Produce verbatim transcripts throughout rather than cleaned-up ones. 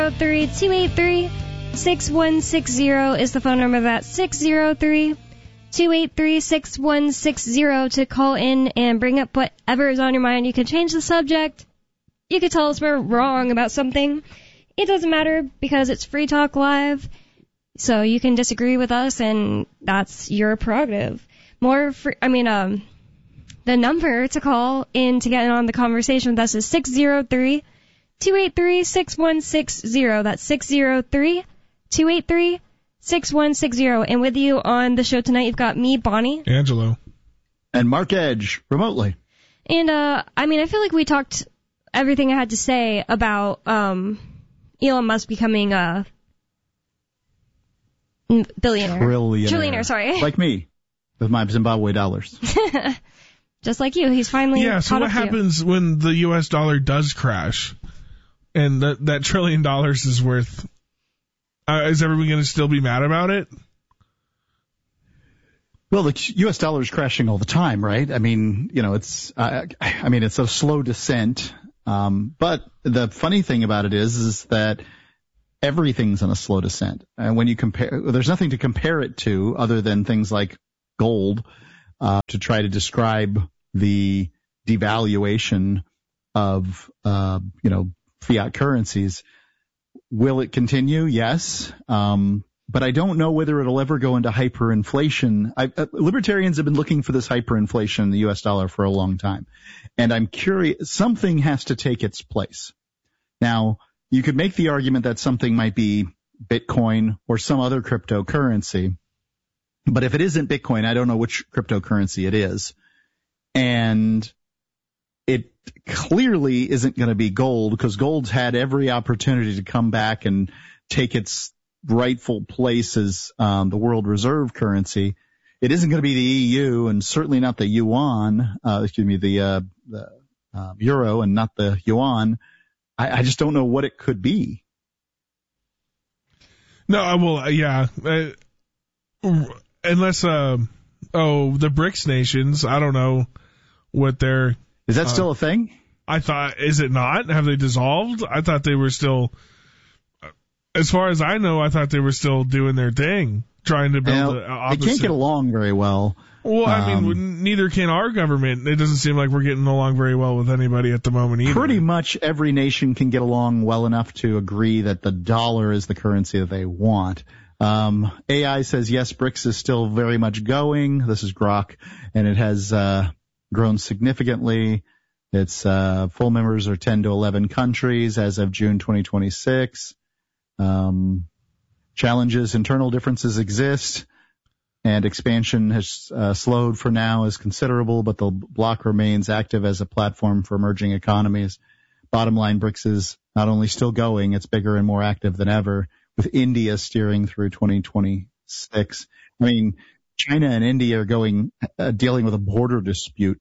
three two eight three six one six zero is the phone number. That's six zero three two eight three six one six zero to call in and bring up whatever is on your mind. You can change the subject. You can tell us we're wrong about something. It doesn't matter because it's Free Talk Live. So you can disagree with us, and that's your prerogative. More free, I mean, um, the number to call in to get on the conversation with us is six zero three two eight three six one six zero. That's six zero three two eight three six one six zero. And with you on the show tonight, you've got me, Bonnie. Angelo. And Mark Edge, remotely. And, uh, I mean, I feel like we talked everything I had to say about, um, Elon Musk becoming a billionaire. Trillionaire. Trillionaire, sorry. Like me, with my Zimbabwe dollars. Just like you, he's finally Yeah, so caught what up to happens you. when the U S dollar does crash and that, that trillion dollars is worth... Uh, is everyone going to still be mad about it? Well, the U S dollar is crashing all the time, right? I mean, you know, it's, uh, I mean, it's a slow descent. Um, but the funny thing about it is, is that everything's on a slow descent. And when you compare, there's nothing to compare it to other than things like gold, uh, to try to describe the devaluation of, uh, you know, fiat currencies. Will it continue? Yes. Um, but I don't know whether it'll ever go into hyperinflation. I, uh, libertarians have been looking for this hyperinflation in the U S dollar for a long time. And I'm curious, something has to take its place. Now, you could make the argument that something might be Bitcoin or some other cryptocurrency. But if it isn't Bitcoin, I don't know which cryptocurrency it is. And it clearly isn't going to be gold, because gold's had every opportunity to come back and take its rightful place as um, the world reserve currency. It isn't going to be the E U, and certainly not the yuan, uh, excuse me, the, uh, the uh, euro, and not the yuan. I, I just don't know what it could be. No, I will, yeah. Uh, unless, uh, oh, the BRICS nations, I don't know what they're... Is that uh, still a thing? I thought, is it not? Have they dissolved? I thought they were still, as far as I know, I thought they were still doing their thing, trying to build now, an opposite. They can't get along very well. Well, I um, mean, neither can our government. It doesn't seem like we're getting along very well with anybody at the moment either. Pretty much every nation can get along well enough to agree that the dollar is the currency that they want. Um, A I says, yes, BRICS is still very much going. This is Grok, and it has uh, grown significantly. Its uh, full members are ten to eleven countries as of June twenty twenty-six. Um, challenges, internal differences exist, and expansion has uh, slowed for now, is considerable, but the bloc remains active as a platform for emerging economies. Bottom line, BRICS is not only still going, it's bigger and more active than ever, with India steering through twenty twenty-six. I mean, China and India are going, uh, dealing with a border dispute.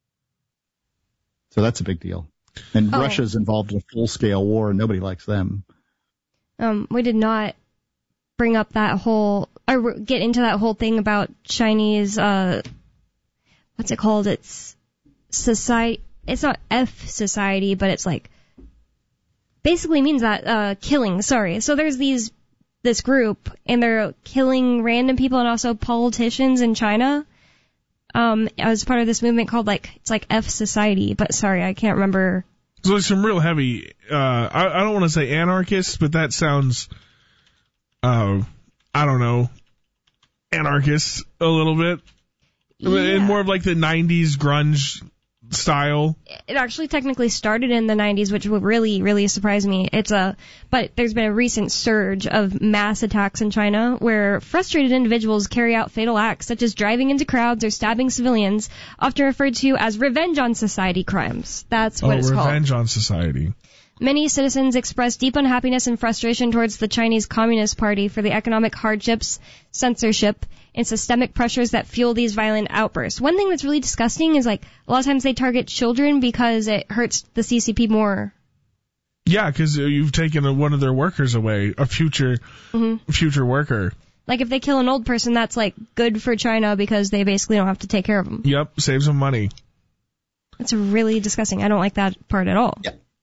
So that's a big deal. And oh. Russia's involved in a full-scale war, and nobody likes them. Um, we did not bring up that whole, or get into that whole thing about Chinese, uh, what's it called? It's society, it's not F society, but it's like, basically means that, uh, killing, sorry. So there's these, this group, and they're killing random people and also politicians in China. Um, I was part of this movement called like, it's like F Society, but sorry, I can't remember. So there's some real heavy, uh, I, I don't want to say anarchists, but that sounds, uh, I don't know, anarchists a little bit. Yeah. More of like the nineties grunge style. It actually technically started in the nineties, which would really, really surprise me. It's a, but there's been a recent surge of mass attacks in China where frustrated individuals carry out fatal acts such as driving into crowds or stabbing civilians, often referred to as revenge on society crimes. That's what oh, it's called. Revenge on society. Many citizens expressed deep unhappiness and frustration towards the Chinese Communist Party for the economic hardships, censorship, and systemic pressures that fuel these violent outbursts. One thing that's really disgusting is, like, a lot of times they target children because it hurts the C C P more. Yeah, because you've taken a, one of their workers away, a future mm-hmm. future worker. Like, if they kill an old person, that's, like, good for China because they basically don't have to take care of them. Yep, saves them money. It's really disgusting. I don't like that part at all. Yeah.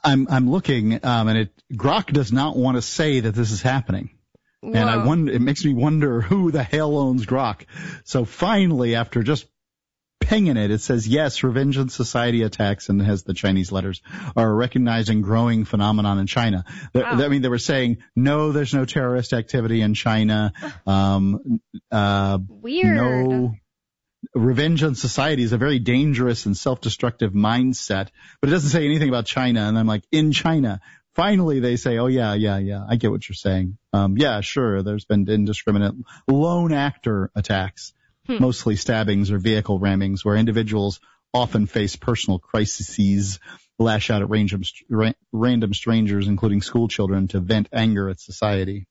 I'm I'm looking, um, and it Grok does not want to say that this is happening. Whoa. And I wonder, it makes me wonder who the hell owns Grok. So finally, after just pinging it, it says, yes, revenge and society attacks, and it has the Chinese letters, are a recognized and growing phenomenon in China. Wow. I mean, they were saying, no, there's no terrorist activity in China. Um, uh, Weird. No, revenge on society is a very dangerous and self-destructive mindset, but it doesn't say anything about China. And I'm like, in China. Finally, they say, oh, yeah, yeah, yeah, I get what you're saying. Um, yeah, sure, there's been indiscriminate lone actor attacks, hmm. mostly stabbings or vehicle rammings, where individuals often face personal crises, lash out at random, random strangers, including school children, to vent anger at society.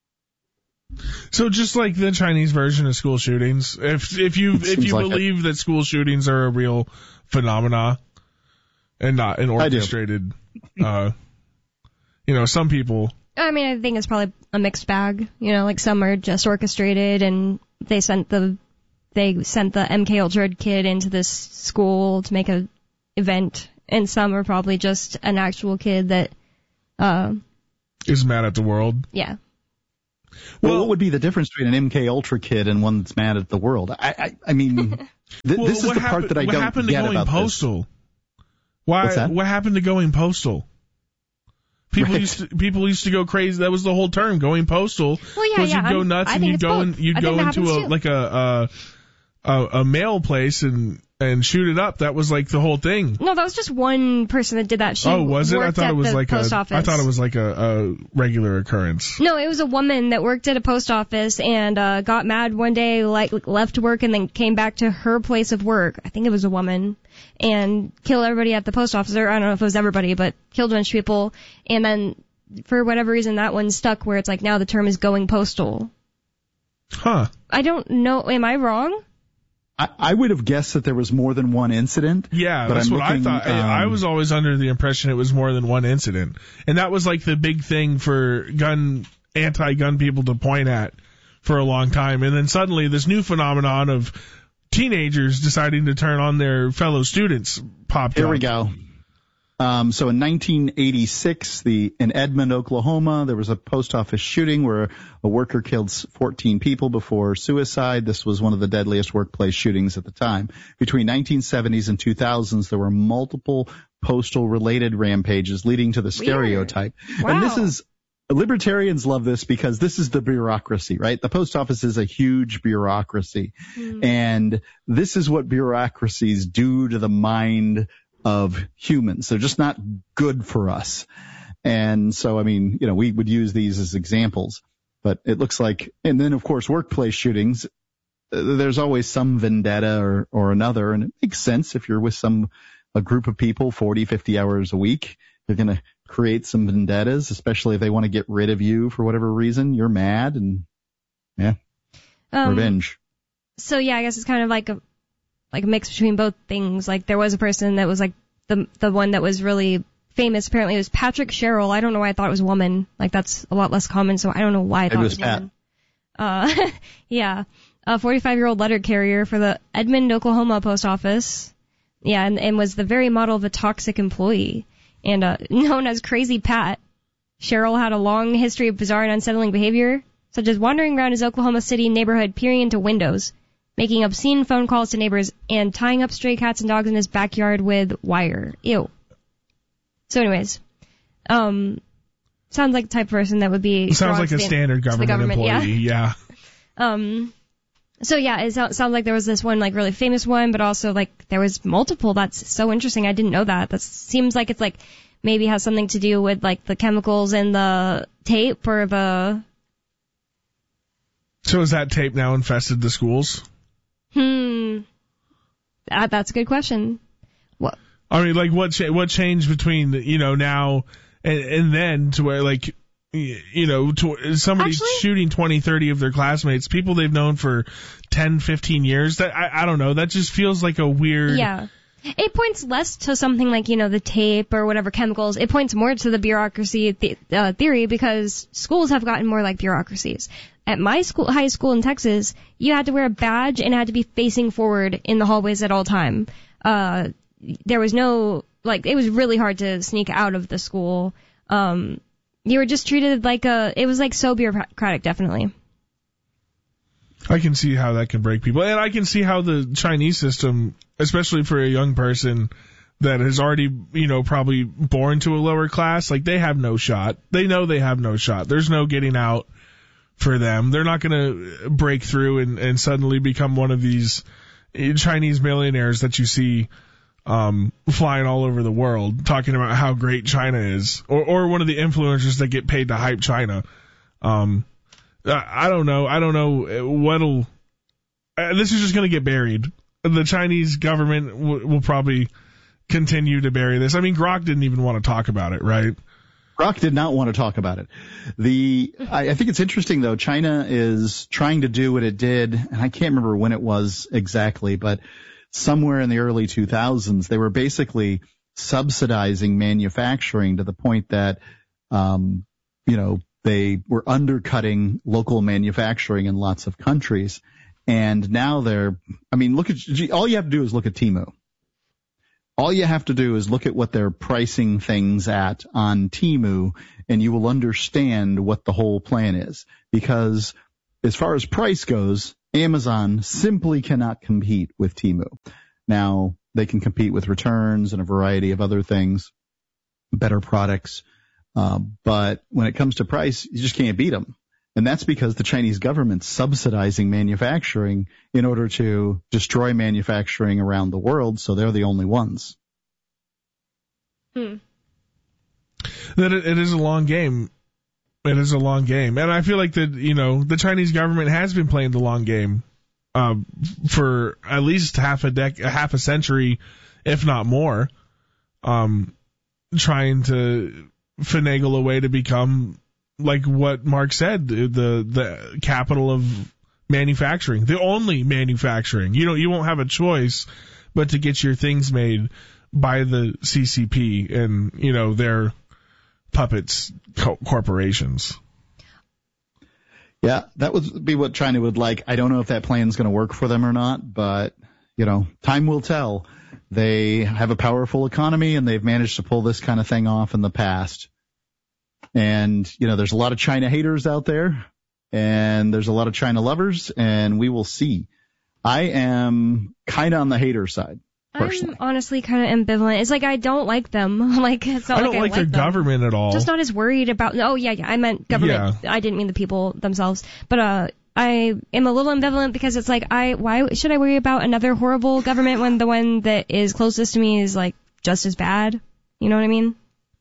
So just like the Chinese version of school shootings, if if you if you like believe it. that school shootings are a real phenomena and not an orchestrated, uh, you know, some people. I mean, I think it's probably a mixed bag. You know, like some are just orchestrated, and they sent the they sent the M K Ultra kid into this school to make a event, and some are probably just an actual kid that uh is mad at the world. Yeah. Well, well, what would be the difference between an M K Ultra kid and one that's mad at the world? I, I, I mean, th- well, this is the happened, part that I what don't happened get to going about postal? This. Why? What's that? What happened to going postal? People right. used to, people used to go crazy. That was the whole term, going postal. Well, yeah, was yeah. you'd go I'm, nuts I and you'd go in, you'd go into a too. like a, a a a mail place and and shoot it up. That was like the whole thing. No, that was just one person that did that. She oh, was it? I thought it was like a. Office. I thought it was like a, a regular occurrence. No, it was a woman that worked at a post office and uh got mad one day, like left work and then came back to her place of work. I think it was a woman, and killed everybody at the post office. Or I don't know if it was everybody, but killed a bunch of people. And then for whatever reason, that one stuck where it's like now the term is going postal. Huh. I don't know. Am I wrong? I, I would have guessed that there was more than one incident. Yeah, but that's I'm what looking, I thought. Um, I was always under the impression it was more than one incident. And that was like the big thing for gun, anti-gun people to point at for a long time. And then suddenly this new phenomenon of teenagers deciding to turn on their fellow students popped Here up. we go. Um, so in nineteen eighty-six, the in Edmond, Oklahoma, there was a post office shooting where a worker killed fourteen people before suicide. This was one of the deadliest workplace shootings at the time. Between nineteen seventies and two thousands, there were multiple postal-related rampages leading to the stereotype. Wow. And this is libertarians love this because this is the bureaucracy, right? The post office is a huge bureaucracy, mm. and this is what bureaucracies do to the mind of humans. They're just not good for us. And so, I mean, you know, we would use these as examples, but it looks like, and then of course, workplace shootings, there's always some vendetta or, or another. And it makes sense if you're with some, a group of people forty, fifty hours a week, you're going to create some vendettas, especially if they want to get rid of you for whatever reason. You're mad and yeah, um, revenge. So yeah, I guess it's kind of like a, like a mix between both things. Like there was a person that was like the the one that was really famous. Apparently it was Patrick Sherrill. I don't know why I thought it was a woman. Like that's a lot less common, so I don't know why I thought it was, it was a woman. Uh, yeah, a forty-five-year-old letter carrier for the Edmond, Oklahoma post office. Yeah, and, and was the very model of a toxic employee. And uh, known as Crazy Pat, Sherrill had a long history of bizarre and unsettling behavior, such as wandering around his Oklahoma City neighborhood peering into windows, making obscene phone calls to neighbors, and tying up stray cats and dogs in his backyard with wire. Ew. So anyways, um, sounds like the type of person that would be... Sounds like a standard government, government employee, yeah. yeah. Um, so yeah, it sounds like there was this one like really famous one, but also like there was multiple. That's so interesting. I didn't know that. That seems like it's like maybe has something to do with like the chemicals in the tape or the... So has that tape now infested the schools? Hmm. That, that's a good question. What? I mean, like, what cha- what changed between, you know, now and, and then to where, like, you know, to, somebody Actually, shooting twenty, thirty of their classmates, people they've known for ten, fifteen years, that I, I don't know, that just feels like a weird... Yeah. It points less to something like, you know, the tape or whatever chemicals. It points more to the bureaucracy th- uh, theory because schools have gotten more like bureaucracies. At my school, high school in Texas, you had to wear a badge and had to be facing forward in the hallways at all time. Uh, there was no like, it was really hard to sneak out of the school. Um, you were just treated like a, it was like so bureaucratic, definitely. I can see how that can break people. And I can see how the Chinese system, especially for a young person that is already, you know, probably born to a lower class, like they have no shot. They know they have no shot. There's no getting out for them. They're not going to break through and, and suddenly become one of these Chinese millionaires that you see um, flying all over the world talking about how great China is, or, or one of the influencers that get paid to hype China. Um, I don't know. I don't know what'll. Uh, this is just going to get buried. The Chinese government w- will probably continue to bury this. I mean, Grok didn't even want to talk about it, right? Grok did not want to talk about it. The I, I think it's interesting though. China is trying to do what it did, and I can't remember when it was exactly, but somewhere in the early two thousands, they were basically subsidizing manufacturing to the point that, um, you know. They were undercutting local manufacturing in lots of countries. And now they're, I mean, look at, all you have to do is look at Temu. All you have to do is look at what they're pricing things at on Temu, and you will understand what the whole plan is. Because as far as price goes, Amazon simply cannot compete with Temu. Now, they can compete with returns and a variety of other things, better products. Uh, but when it comes to price, you just can't beat them. And that's because the Chinese government's subsidizing manufacturing in order to destroy manufacturing around the world, so they're the only ones. Hmm. That it, it is a long game. It is a long game. And I feel like that, you know, the Chinese government has been playing the long game uh, for at least half a dec- half a century, if not more, um, trying to finagle a way to become, like what Mark said, the the capital of manufacturing, the only manufacturing. You know, you won't have a choice but to get your things made by the C C P and, you know, their puppets co- corporations. Yeah, that would be what China would like. I don't know if that plan's going to work for them or not, but, you know, time will tell. They have a powerful economy, and they've managed to pull this kind of thing off in the past. And, you know, there's a lot of China haters out there, and there's a lot of China lovers, and we will see. I am kind of on the hater side, personally. I'm honestly kind of ambivalent. It's like I don't like them. Like it's not I don't like, like, I their like them. government at all. Just not as worried about. Oh yeah, yeah. I meant government. Yeah. I didn't mean the people themselves. But uh, I am a little ambivalent because it's like I why should I worry about another horrible government when the one that is closest to me is like just as bad? You know what I mean?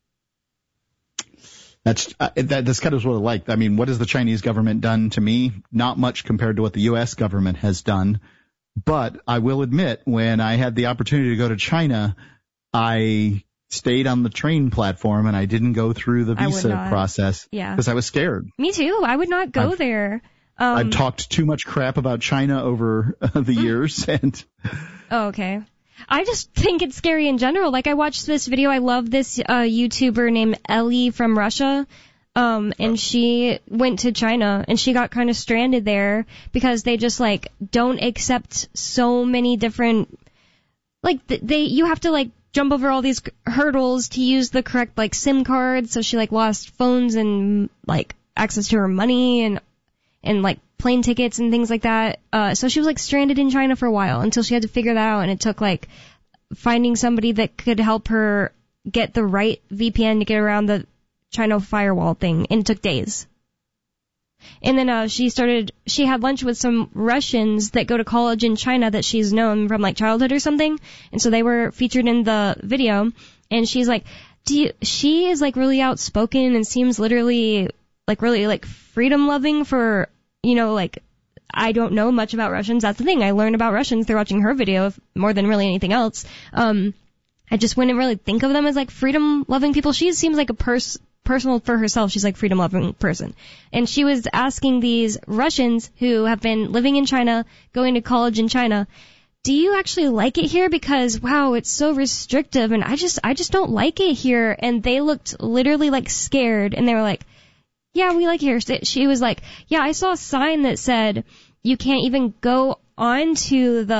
That's uh, that, that's kind of what I like. I mean, what has the Chinese government done to me? Not much compared to what the U S government has done. But I will admit, when I had the opportunity to go to China, I stayed on the train platform and I didn't go through the visa process. Yeah. Because I was scared. Me too. I would not go I've, there. Um, I've talked too much crap about China over uh, the years, and. Oh, okay. I just think it's scary in general. Like, I watched this video. I love this uh, YouTuber named Ellie from Russia. Um, and she went to China, and she got kind of stranded there because they just, like, don't accept so many different, like, they, you have to, like, jump over all these hurdles to use the correct, like, SIM card. So she, like, lost phones and, like, access to her money and, and, like, plane tickets and things like that. Uh, so she was, like, stranded in China for a while until she had to figure that out, and it took, like, finding somebody that could help her get the right V P N to get around the China firewall thing, and it took days. And then uh, she started, she had lunch with some Russians that go to college in China that she's known from, like, childhood or something, and so they were featured in the video, and she's like, do you, she is, like, really outspoken and seems literally, like, really, like, freedom-loving for, you know, like, I don't know much about Russians. That's the thing. I learned about Russians through watching her video more than really anything else. Um, I just wouldn't really think of them as, like, freedom-loving people. She seems like a pers- personal for herself. She's, like, freedom-loving person. And she was asking these Russians who have been living in China, going to college in China, do you actually like it here? Because, wow, it's so restrictive, and I just, I just don't like it here. And they looked literally, like, scared, and they were like, yeah, we like it here. She was like, yeah, I saw a sign that said you can't even go onto the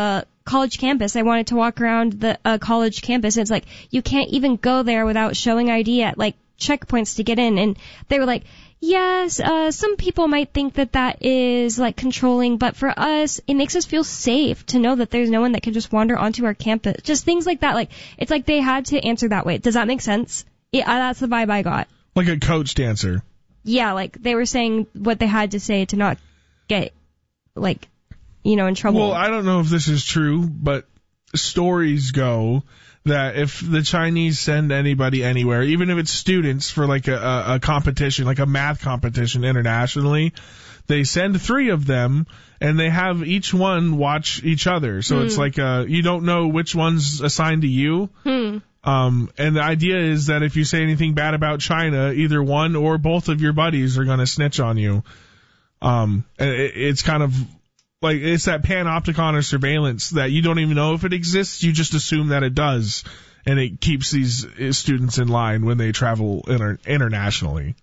college campus. I wanted to walk around the uh, college campus. And it's like, you can't even go there without showing I D at, like, checkpoints to get in. And they were like, yes, uh, some people might think that that is, like, controlling, but for us, it makes us feel safe to know that there's no one that can just wander onto our campus. Just things like that. Like, it's like they had to answer that way. Does that make sense? Yeah, that's the vibe I got. Like a coached answer. Yeah, like, they were saying what they had to say to not get, like, you know, in trouble. Well, I don't know if this is true, but stories go that if the Chinese send anybody anywhere, even if it's students for like a, a, a competition, like a math competition internationally, they send three of them and they have each one watch each other. So hmm. it's like uh you don't know which one's assigned to you. Hmm. Um, and the idea is that if you say anything bad about China, either one or both of your buddies are going to snitch on you. Um, it, it's kind of like, it's that panopticon or surveillance that you don't even know if it exists. You just assume that it does. And it keeps these students in line when they travel inter- internationally.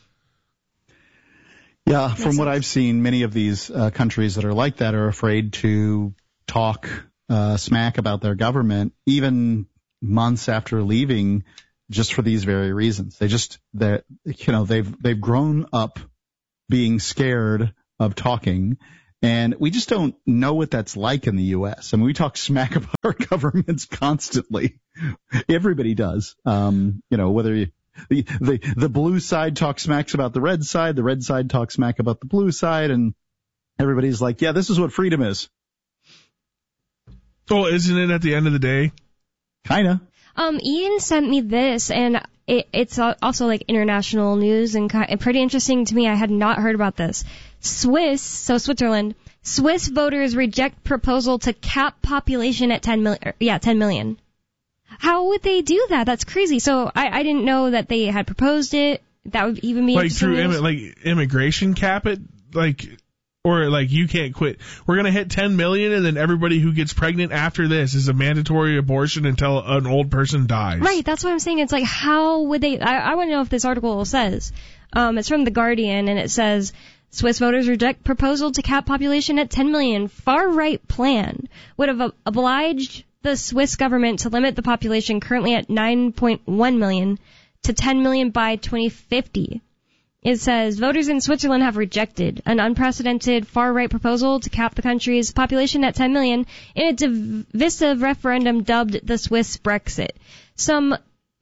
Yeah, from what I've seen, many of these uh, countries that are like that are afraid to talk uh, smack about their government, even months after leaving, just for these very reasons. They just, they, you know, they've they've grown up being scared of talking. And we just don't know what that's like in the U S. I mean, we talk smack about our governments constantly. Everybody does. Um, you know, whether you, the, the, the blue side talks smacks about the red side, the red side talks smack about the blue side, and everybody's like, yeah, this is what freedom is. Oh, isn't it at the end of the day? Kinda. Um, Ian sent me this, and it, it's also like international news and pretty interesting to me. I had not heard about this. Swiss, so Switzerland, Swiss voters reject proposal to cap population at ten million. Yeah, ten million. How would they do that? That's crazy. So I, I didn't know that they had proposed it. That would even be like through Im- like immigration cap it, like, or like you can't quit. We're gonna hit ten million, and then everybody who gets pregnant after this is a mandatory abortion until an old person dies. Right. That's what I'm saying. It's like, how would they? I, I want to know if this article says. Um, it's from The Guardian, and it says, Swiss voters reject proposal to cap population at ten million. Far-right plan would have obliged the Swiss government to limit the population currently at nine point one million to ten million by twenty fifty. It says, voters in Switzerland have rejected an unprecedented far-right proposal to cap the country's population at ten million in a divisive referendum dubbed the Swiss Brexit. Some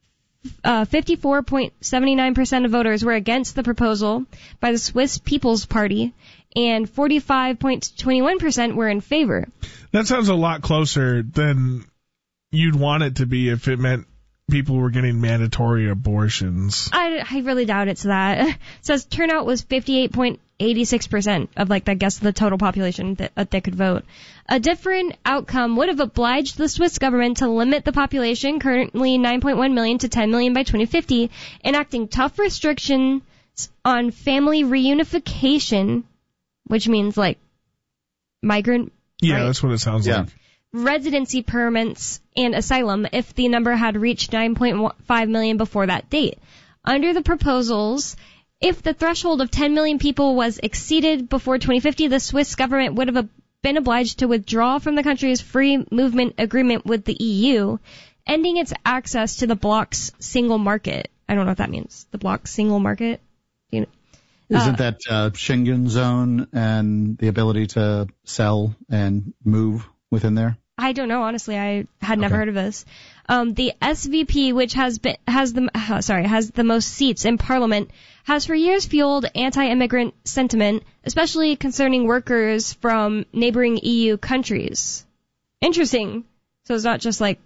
Uh, fifty-four point seven nine percent of voters were against the proposal by the Swiss People's Party, and forty-five point two one percent were in favor. That sounds a lot closer than you'd want it to be if it meant people were getting mandatory abortions. I, I really doubt it's that. It says turnout was fifty-eight point eight six percent of, like, I guess, the total population that, uh, that could vote. A different outcome would have obliged the Swiss government to limit the population, currently nine point one million, to ten million by twenty fifty, enacting tough restrictions on family reunification, which means, like, migrant. Yeah, right? That's what it sounds yeah. like. Residency permits and asylum if the number had reached nine point five million before that date. Under the proposals, if the threshold of ten million people was exceeded before twenty fifty, the Swiss government would have been obliged to withdraw from the country's free movement agreement with the E U, ending its access to the bloc's single market. I don't know what that means. The bloc's single market? You know, Isn't uh, that uh, Schengen zone and the ability to sell and move within there? I don't know, honestly. I had never Okay. heard of this. Um, the S V P, which has been, has the, uh, sorry, has the most seats in Parliament, has for years fueled anti-immigrant sentiment, especially concerning workers from neighboring E U countries. Interesting. So it's not just like,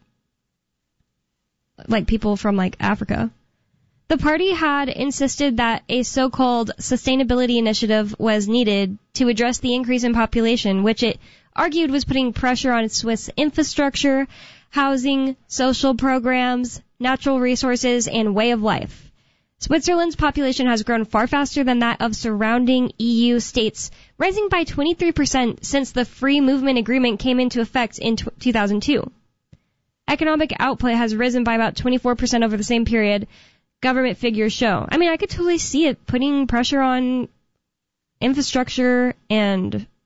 like people from, like, Africa. The party had insisted that a so-called sustainability initiative was needed to address the increase in population, which it argued was putting pressure on Swiss infrastructure, housing, social programs, natural resources, and way of life. Switzerland's population has grown far faster than that of surrounding E U states, rising by twenty-three percent since the Free Movement Agreement came into effect in two thousand two. Economic output has risen by about twenty-four percent over the same period, government figures show. I mean, I could totally see it putting pressure on infrastructure and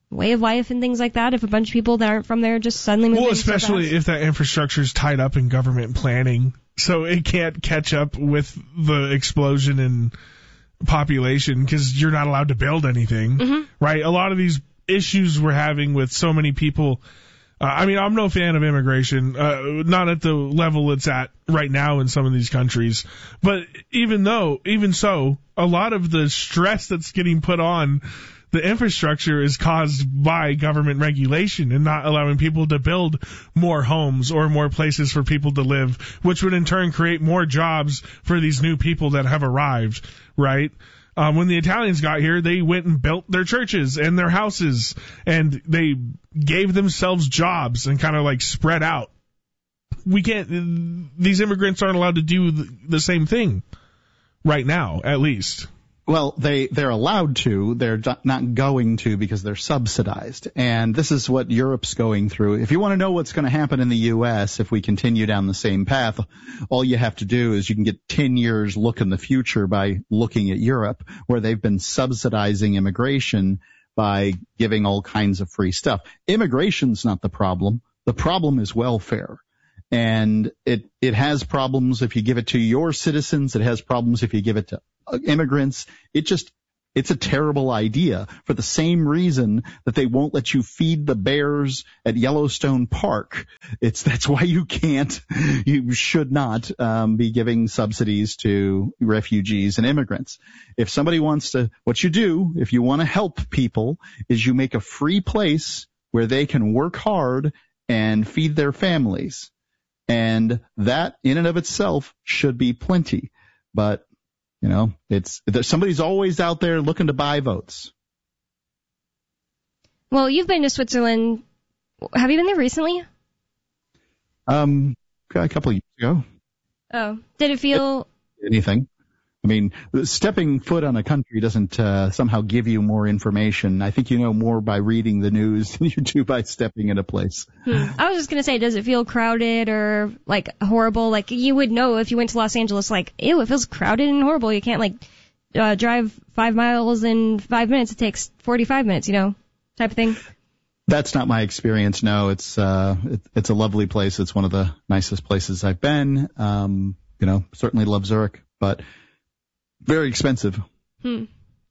way of life and things like that if a bunch of people that aren't from there just suddenly move in. Well, especially so if that infrastructure is tied up in government planning, so it can't catch up with the explosion in population because you're not allowed to build anything, mm-hmm. right? A lot of these issues we're having with so many people. Uh, I mean, I'm no fan of immigration, uh, not at the level it's at right now in some of these countries. But even though, even so, a lot of the stress that's getting put on the infrastructure is caused by government regulation and not allowing people to build more homes or more places for people to live, which would in turn create more jobs for these new people that have arrived, right? Um, when the Italians got here, they went and built their churches and their houses, and they gave themselves jobs and kind of like spread out. We can't, these immigrants aren't allowed to do the, the same thing right now, at least. Well, they, they're allowed to. They're not going to because they're subsidized. And this is what Europe's going through. If you want to know what's going to happen in the U S if we continue down the same path, all you have to do is you can get ten years look in the future by looking at Europe, where they've been subsidizing immigration by giving all kinds of free stuff. Immigration's not the problem. The problem is welfare. And it, it has problems if you give it to your citizens. It has problems if you give it to immigrants. It just, it's a terrible idea for the same reason that they won't let you feed the bears at Yellowstone Park. It's, that's why you can't, you should not, um, be giving subsidies to refugees and immigrants. If somebody wants to, what you do, if you want to help people, is you make a free place where they can work hard and feed their families. And that in and of itself should be plenty. But, you know, it's, somebody's always out there looking to buy votes. Well, you've been to Switzerland. Have you been there recently? Um, a couple of years ago. Oh, did it feel anything? I mean, stepping foot on a country doesn't uh, somehow give you more information. I think you know more by reading the news than you do by stepping in a place. Hmm. I was just going to say, does it feel crowded or, like, horrible? Like, you would know if you went to Los Angeles, like, ew, it feels crowded and horrible. You can't, like, uh, drive five miles in five minutes. It takes forty-five minutes, you know, type of thing. That's not my experience, no. It's uh, it, it's a lovely place. It's one of the nicest places I've been. Um, you know, certainly love Zurich, but very expensive. Hmm.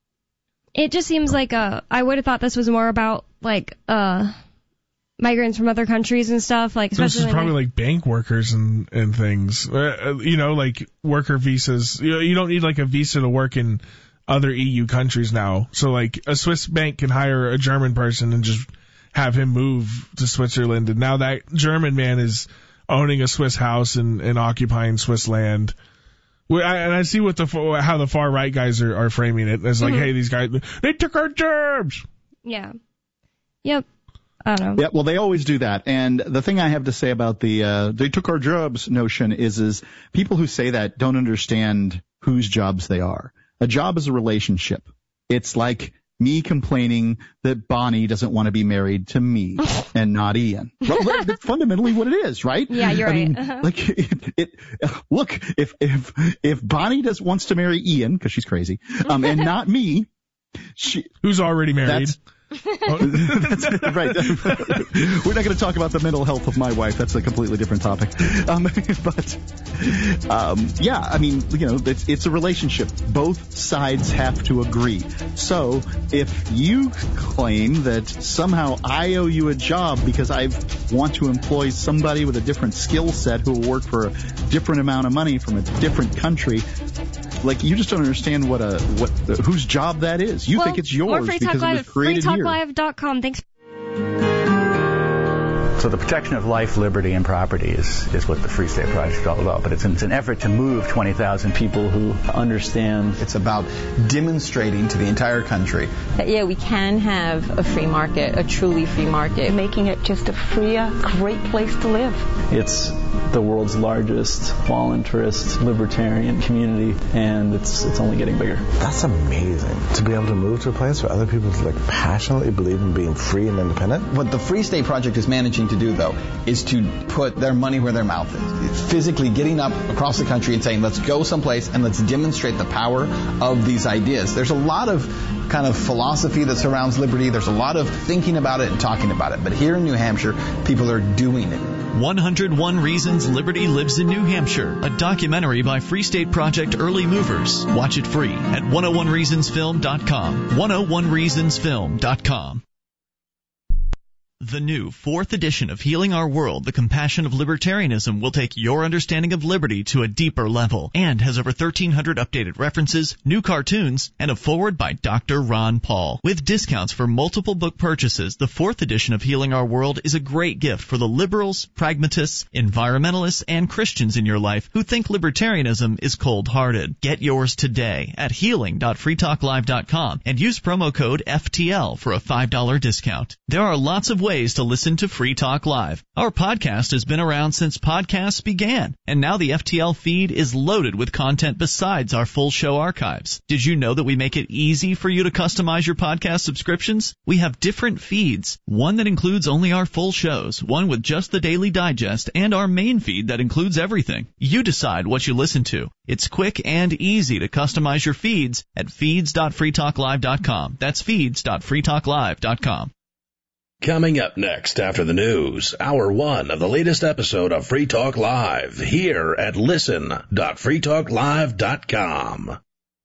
It just seems like uh, I would have thought this was more about like uh, migrants from other countries and stuff. Like, especially this is probably like bank workers and and things. Uh, you know, like worker visas. You know, you don't need like a visa to work in other E U countries now. So like a Swiss bank can hire a German person and just have him move to Switzerland, and now that German man is owning a Swiss house and, and occupying Swiss land. And I see what the how the far right guys are, are framing it as like, mm-hmm. hey, these guys, they took our jobs. Yeah. Yep. I don't know. Yeah, well, they always do that. And the thing I have to say about the uh, they took our jobs notion is is people who say that don't understand whose jobs they are. A job is a relationship. It's like me complaining that Bonnie doesn't want to be married to me and not Ian. Well, that's fundamentally what it is, right? Yeah, you're I right. Mean, uh-huh. Like, it, it, look, if if if Bonnie does wants to marry Ian because she's crazy, um, and not me, she who's already married. That's, oh, that's right. We're not going to talk about the mental health of my wife. That's a completely different topic. Um, but um, yeah, I mean, you know, it's, it's a relationship. Both sides have to agree. So if you claim that somehow I owe you a job because I want to employ somebody with a different skill set who will work for a different amount of money from a different country, like, you just don't understand what a what whose job that is. You well, think it's yours because Live, it was created free talk here. live dot com. Thanks. So the protection of life, liberty, and property is, is what the Free State Project is all about. But it's an, it's an effort to move twenty thousand people who understand. It's about demonstrating to the entire country that, yeah, we can have a free market, a truly free market. Making it just a freer, great place to live. It's the world's largest voluntarist libertarian community, and it's it's only getting bigger. That's amazing, to be able to move to a place where other people like passionately believe in being free and independent. What the Free State Project is managing to do, though, is to put their money where their mouth is. It's physically getting up across the country and saying, let's go someplace and let's demonstrate the power of these ideas. There's a lot of kind of philosophy that surrounds liberty. There's a lot of thinking about it and talking about it. But here in New Hampshire, people are doing it. one hundred one Reasons Liberty Lives in New Hampshire, a documentary by Free State Project Early Movers. Watch it free at one oh one reasons film dot com. one oh one reasons film dot com. The new fourth edition of Healing Our World, The Compassion of Libertarianism, will take your understanding of liberty to a deeper level and has over thirteen hundred updated references, new cartoons, and a foreword by Doctor Ron Paul. With discounts for multiple book purchases, the fourth edition of Healing Our World is a great gift for the liberals, pragmatists, environmentalists, and Christians in your life who think libertarianism is cold-hearted. Get yours today at healing dot free talk live dot com and use promo code F T L for a five dollars discount. There are lots of ways to listen to Free Talk Live. Our podcast has been around since podcasts began, and now the F T L feed is loaded with content besides our full show archives. Did you know that we make it easy for you to customize your podcast subscriptions? We have different feeds, one that includes only our full shows, one with just the Daily Digest, and our main feed that includes everything. You decide what you listen to. It's quick and easy to customize your feeds at feeds dot free talk live dot com. That's feeds dot free talk live dot com. Coming up next after the news, hour one of the latest episode of Free Talk Live, here at listen dot free talk live dot com.